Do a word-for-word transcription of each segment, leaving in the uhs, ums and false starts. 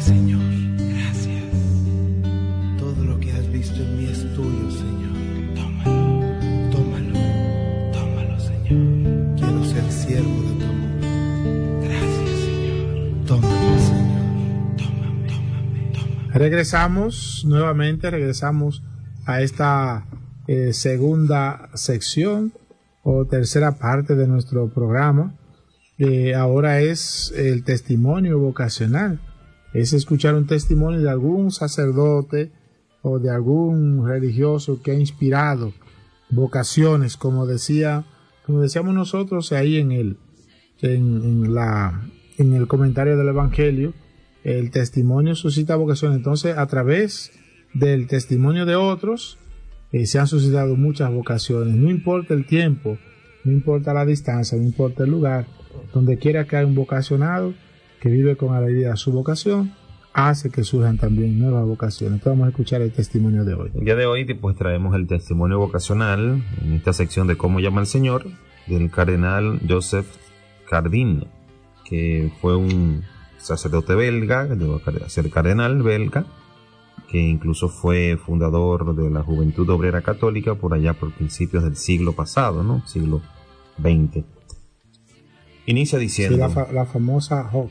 Señor. Gracias. Todo lo que has visto en mí es tuyo, Señor. Tómalo, tómalo, tómalo, Señor. Quiero ser siervo de tu amor. Gracias, Señor. Tómame, Señor. Tómame, tómame, tómame. Regresamos nuevamente, regresamos a esta eh, segunda sección o tercera parte de nuestro programa. Eh, ahora es el testimonio vocacional. Es escuchar un testimonio de algún sacerdote o de algún religioso que ha inspirado vocaciones, como decía, como decíamos nosotros ahí en el en, en la en el comentario del Evangelio. El testimonio suscita vocaciones. Entonces, a través del testimonio de otros eh, se han suscitado muchas vocaciones. No importa el tiempo, no importa la distancia, no importa el lugar, donde quiera que haya un vocacionado que vive con alegría su vocación, hace que surjan también nuevas vocaciones. Entonces vamos a escuchar el testimonio de hoy. El día de hoy pues traemos el testimonio vocacional en esta sección de Cómo llama el Señor, del cardenal Joseph Cardin, que fue un sacerdote belga, llegó a ser cardenal belga, que incluso fue fundador de la Juventud Obrera Católica por allá por principios del siglo pasado, ¿no? Siglo veinte. Inicia diciendo... Sí, la, fa la famosa J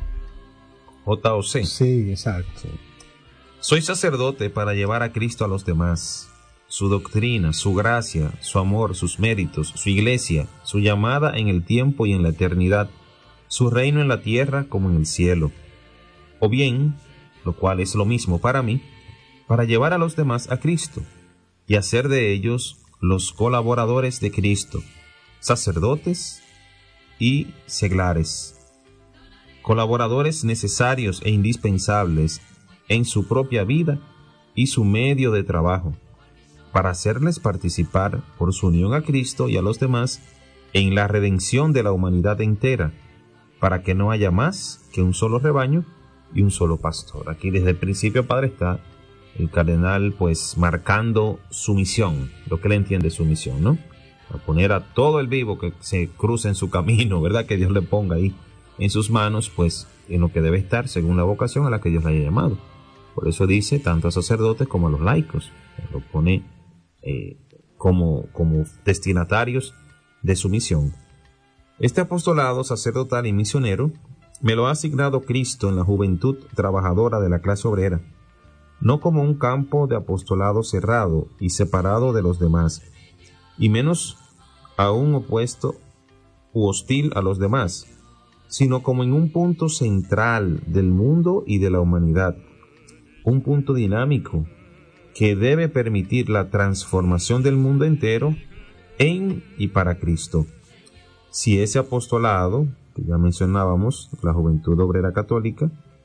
O C. Sí, exacto. Soy sacerdote para llevar a Cristo a los demás, su doctrina, su gracia, su amor, sus méritos, su iglesia, su llamada en el tiempo y en la eternidad, su reino en la tierra como en el cielo. O bien, lo cual es lo mismo para mí, para llevar a los demás a Cristo y hacer de ellos los colaboradores de Cristo, sacerdotes y seglares, colaboradores necesarios e indispensables en su propia vida y su medio de trabajo, para hacerles participar por su unión a Cristo y a los demás en la redención de la humanidad entera, para que no haya más que un solo rebaño y un solo pastor. Aquí desde el principio, Padre, está el cardenal pues marcando su misión, lo que él entiende su misión, ¿no? A poner a todo el vivo que se cruce en su camino, ¿verdad? Que Dios le ponga ahí en sus manos, pues en lo que debe estar según la vocación a la que Dios le haya llamado. Por eso dice tanto a sacerdotes como a los laicos, lo pone eh, como, como destinatarios de su misión. Este apostolado sacerdotal y misionero me lo ha asignado Cristo en la juventud trabajadora de la clase obrera, no como un campo de apostolado cerrado y separado de los demás, y menos aún opuesto u hostil a los demás, sino como en un punto central del mundo y de la humanidad, un punto dinámico que debe permitir la transformación del mundo entero en y para Cristo. Si ese apostolado, que ya mencionábamos, la Juventud Obrera Católica,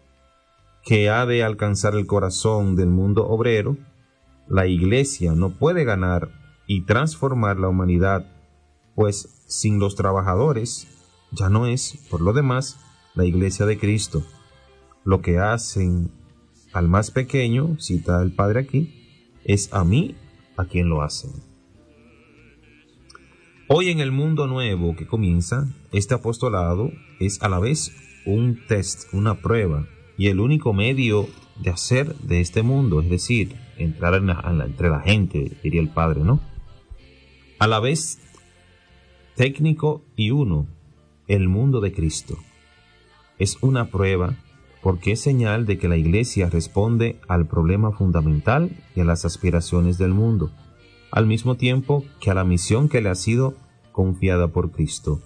que ha de alcanzar el corazón del mundo obrero, la Iglesia no puede ganar y transformar la humanidad, pues sin los trabajadores ya no es, por lo demás, la Iglesia de Cristo. Lo que hacen al más pequeño, cita el Padre aquí, es a mí a quien lo hacen. Hoy en el mundo nuevo que comienza, este apostolado es a la vez un test, una prueba, y el único medio de hacer de este mundo, es decir, entrar en la, en la, entre la gente, diría el Padre, ¿no? A la vez técnico y uno, el mundo de Cristo. Es una prueba porque es señal de que la Iglesia responde al problema fundamental y a las aspiraciones del mundo, al mismo tiempo que a la misión que le ha sido confiada por Cristo.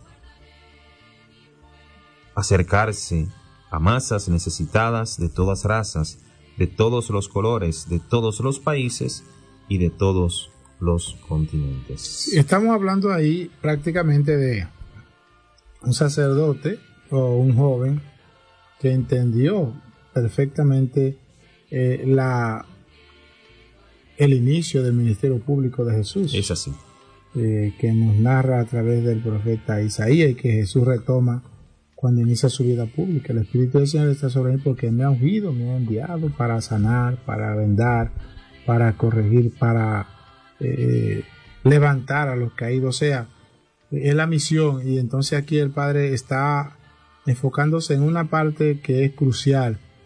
Acercarse a masas necesitadas de todas razas, de todos los colores, de todos los países y de todos los continentes. Estamos hablando ahí prácticamente de un sacerdote o un joven que entendió perfectamente eh, la, el inicio del ministerio público de Jesús. Es así. Eh, que nos narra a través del profeta Isaías y que Jesús retoma cuando inicia su vida pública. El Espíritu del Señor está sobre mí porque me ha ungido, me ha enviado para sanar, para vendar, para corregir, para eh, levantar a los caídos. O sea, es la misión, y entonces aquí el Padre está enfocándose en una parte que es crucial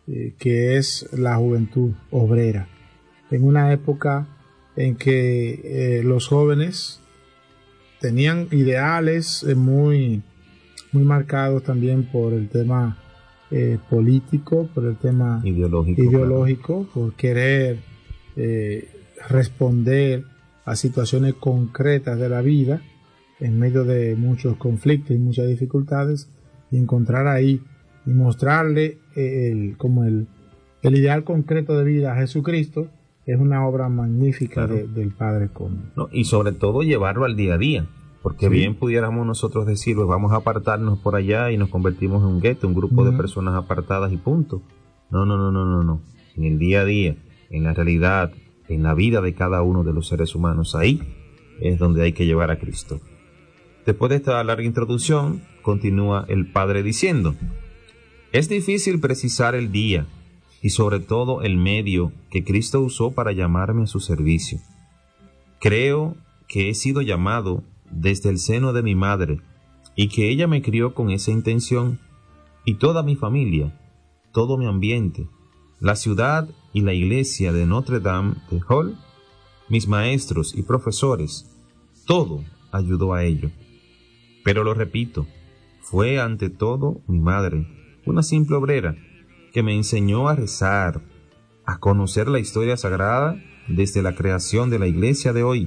eh, que es la juventud obrera. En una época en que eh, los jóvenes tenían ideales eh, muy, muy marcados también por el tema eh, político, por el tema ideológico, ideológico claro. Por querer eh, responder a situaciones concretas de la vida en medio de muchos conflictos y muchas dificultades, y encontrar ahí y mostrarle el, como el, el ideal concreto de vida a Jesucristo. Es una obra magnífica claro. de, del Padre Común. No, y sobre todo llevarlo al día a día, porque sí. bien pudiéramos nosotros decir, pues vamos a apartarnos por allá y nos convertimos en un gueto, un grupo uh-huh. de personas apartadas y punto. No, no, no, no, no, no. En el día a día, en la realidad, en la vida de cada uno de los seres humanos, ahí es donde hay que llevar a Cristo. Después de esta larga introducción, continúa el Padre diciendo: es difícil precisar el día y sobre todo el medio que Cristo usó para llamarme a su servicio. Creo que he sido llamado desde el seno de mi madre y que ella me crió con esa intención, y toda mi familia, todo mi ambiente, la ciudad y la iglesia de Notre Dame de Hall, mis maestros y profesores, todo ayudó a ello. Pero lo repito, fue ante todo mi madre, una simple obrera, que me enseñó a rezar, a conocer la historia sagrada desde la creación de la iglesia de hoy,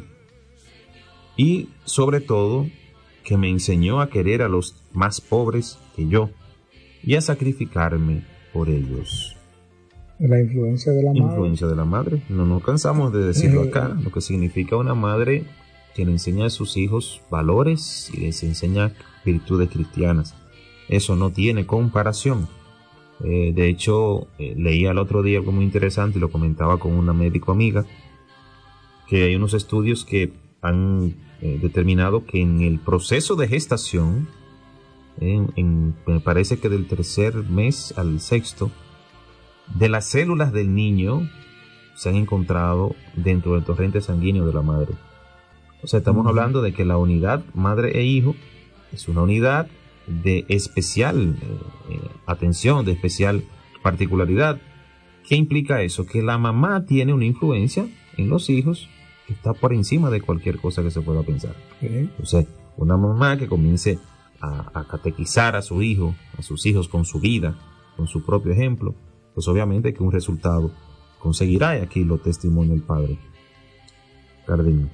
y sobre todo que me enseñó a querer a los más pobres que yo y a sacrificarme por ellos. La influencia de la madre. Influencia de la madre, no nos cansamos de decirlo acá, lo que significa una madre que le enseña a sus hijos valores y les enseña virtudes cristianas. Eso no tiene comparación. Eh, de hecho, eh, leía el otro día algo muy interesante y lo comentaba con una médico amiga, que hay unos estudios que han eh, determinado que en el proceso de gestación, en, en, me parece que del tercer mes al sexto, de las células del niño se han encontrado dentro del torrente sanguíneo de la madre. O sea, estamos uh-huh. hablando de que la unidad madre e hijo es una unidad de especial eh, eh, atención, de especial particularidad. ¿Qué implica eso? Que la mamá tiene una influencia en los hijos que está por encima de cualquier cosa que se pueda pensar. Okay. O sea, una mamá que comience a, a catequizar a su hijo, a sus hijos con su vida, con su propio ejemplo, pues obviamente que un resultado conseguirá, y aquí lo testimonia el Padre Cardenio.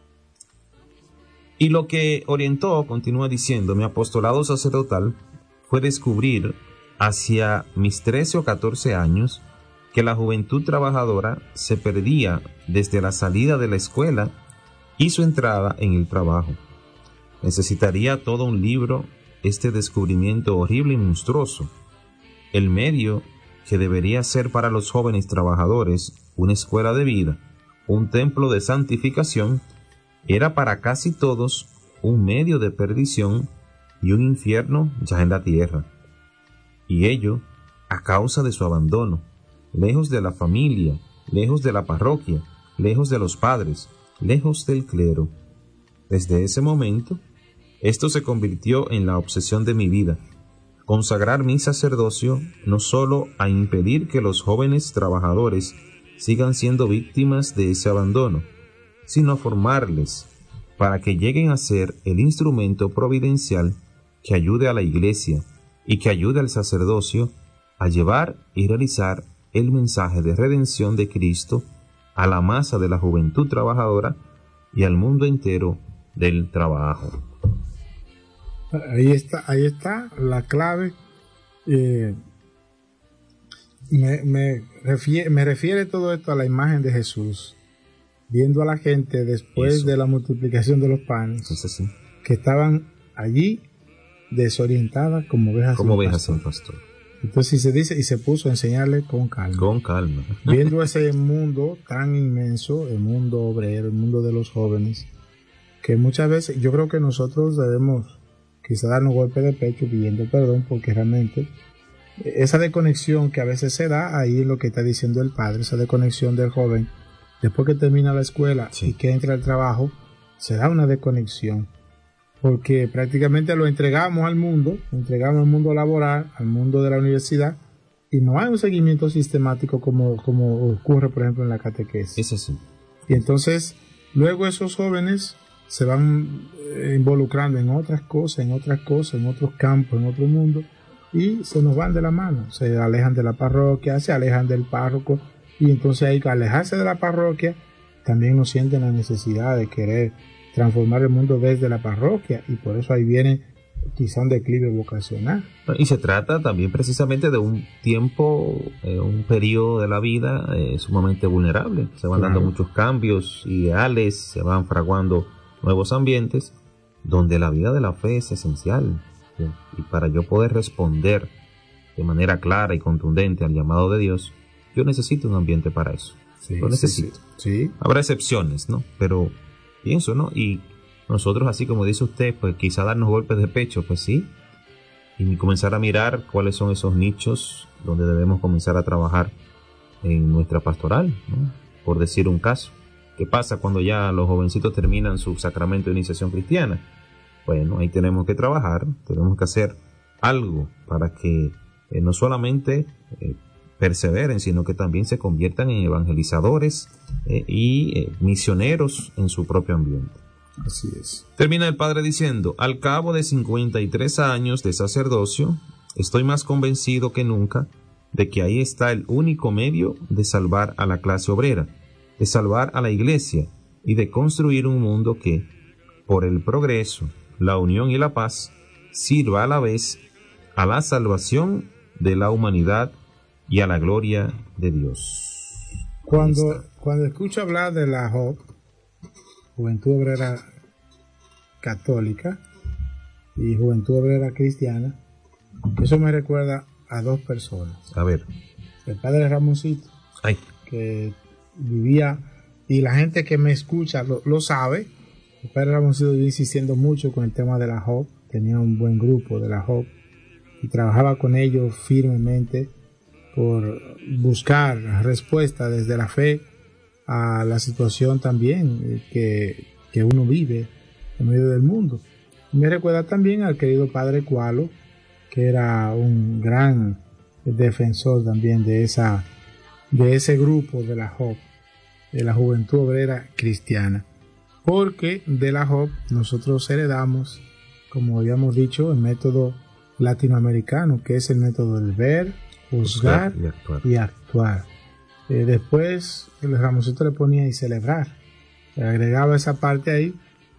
Y lo que orientó, continúa diciendo, mi apostolado sacerdotal fue descubrir hacia mis trece o catorce años que la juventud trabajadora se perdía desde la salida de la escuela y su entrada en el trabajo. Necesitaría todo un libro este descubrimiento horrible y monstruoso. El medio que debería ser para los jóvenes trabajadores una escuela de vida, un templo de santificación, era para casi todos un medio de perdición y un infierno ya en la tierra. Y ello a causa de su abandono, lejos de la familia, lejos de la parroquia, lejos de los padres, lejos del clero. Desde ese momento, esto se convirtió en la obsesión de mi vida, consagrar mi sacerdocio no solo a impedir que los jóvenes trabajadores sigan siendo víctimas de ese abandono, sino a formarles para que lleguen a ser el instrumento providencial que ayude a la Iglesia y que ayude al sacerdocio a llevar y realizar el mensaje de redención de Cristo a la masa de la juventud trabajadora y al mundo entero del trabajo. Ahí está, ahí está la clave. Eh, me, me, refiere, me refiere todo esto a la imagen de Jesús, viendo a la gente después Eso. de la multiplicación de los panes, Eso sí. que estaban allí desorientadas como ovejas como ovejas sin pastor. Entonces se dice, y se puso a enseñarle con calma. Con calma. Viendo ese mundo tan inmenso, el mundo obrero, el mundo de los jóvenes, que muchas veces yo creo que nosotros debemos quizá darnos golpe de pecho pidiendo perdón, porque realmente esa desconexión que a veces se da, ahí es lo que está diciendo el Padre, esa desconexión del joven, después que termina la escuela sí. y que entra al trabajo, se da una desconexión, porque prácticamente lo entregamos al mundo, lo entregamos al mundo laboral, al mundo de la universidad, y no hay un seguimiento sistemático como, como ocurre, por ejemplo, en la catequesis. Es así. Y entonces, luego esos jóvenes se van eh, involucrando en otras cosas, en otras cosas, en otros campos, en otro mundo, y se nos van de la mano, se alejan de la parroquia, se alejan del párroco, y entonces hay que alejarse de la parroquia, también nos sienten la necesidad de querer transformar el mundo desde la parroquia, y por eso ahí viene quizá un declive vocacional. Y se trata también precisamente de un tiempo, eh, un periodo de la vida eh, sumamente vulnerable. Se van claro. dando muchos cambios ideales, se van fraguando nuevos ambientes, donde la vida de la fe es esencial. ¿Sí? Y para yo poder responder de manera clara y contundente al llamado de Dios, yo necesito un ambiente para eso. Sí, Lo necesito. Sí, sí. Habrá excepciones, ¿no? Pero pienso, ¿no? Y nosotros, así como dice usted, pues quizá darnos golpes de pecho, pues sí, y comenzar a mirar cuáles son esos nichos donde debemos comenzar a trabajar en nuestra pastoral, ¿no? Por decir un caso. ¿Qué pasa cuando ya los jovencitos terminan su sacramento de iniciación cristiana? Bueno, ahí tenemos que trabajar, tenemos que hacer algo para que eh, no solamente eh, perseveren, sino que también se conviertan en evangelizadores eh, y eh, misioneros en su propio ambiente. Así es. Termina el padre diciendo: al cabo de cincuenta y tres años de sacerdocio, estoy más convencido que nunca de que ahí está el único medio de salvar a la clase obrera, de salvar a la iglesia y de construir un mundo que, por el progreso, la unión y la paz, sirva a la vez a la salvación de la humanidad y a la gloria de Dios. Cuando, cuando escucho hablar de la J O P, Juventud Obrera Católica y Juventud Obrera Cristiana, eso me recuerda a dos personas. A ver. El padre Ramoncito, Ay. que vivía, y la gente que me escucha lo, lo sabe, el padre Ramoncito vivía insistiendo mucho con el tema de la J O P, tenía un buen grupo de la J O P y trabajaba con ellos firmemente por buscar respuesta desde la fe a la situación también que, que uno vive en medio del mundo. Me recuerda también al querido padre Cualo, que era un gran defensor también de esa de ese grupo de la J O P, de la Juventud Obrera Cristiana, porque de la J O P nosotros heredamos, como habíamos dicho, el método latinoamericano, que es el método del ver, juzgar, juzgar y actuar, y actuar. Eh, después el Ramoncito le ponía y celebrar, le agregaba esa parte ahí,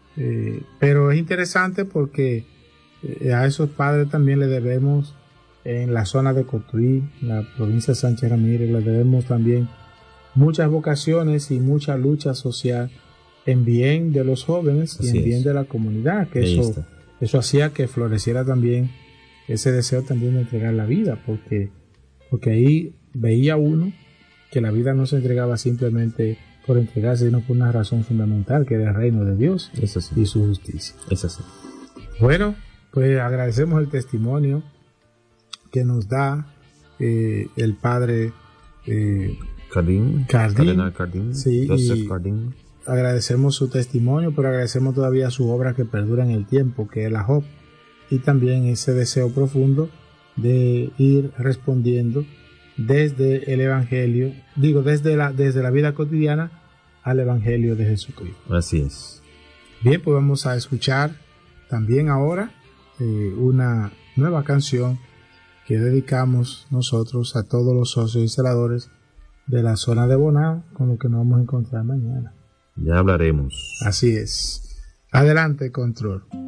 eh, pero es interesante porque eh, a esos padres también le debemos, en la zona de Cotuí, en la provincia de Sánchez Ramírez, le debemos también muchas vocaciones y mucha lucha social en bien de los jóvenes. Así y en es. Bien de la comunidad, que eso, eso hacía que floreciera también ese deseo también de entregar la vida, porque, porque ahí veía uno que la vida no se entregaba simplemente por entregarse, sino por una razón fundamental, que era el reino de Dios y su justicia. Es así. Bueno, pues agradecemos el testimonio que nos da eh, el padre eh, Cardín, Cardín, Cardín, sí, Joseph Cardín. Agradecemos su testimonio, pero agradecemos todavía su obra que perdura en el tiempo, que es la J O P, y también ese deseo profundo de ir respondiendo desde el Evangelio, digo, desde la, desde la vida cotidiana al Evangelio de Jesucristo. Así es. Bien, pues vamos a escuchar también ahora eh, una nueva canción que dedicamos nosotros a todos los socios y celadores de la zona de Bonao, con lo que nos vamos a encontrar mañana. Ya hablaremos. Así es. Adelante, control.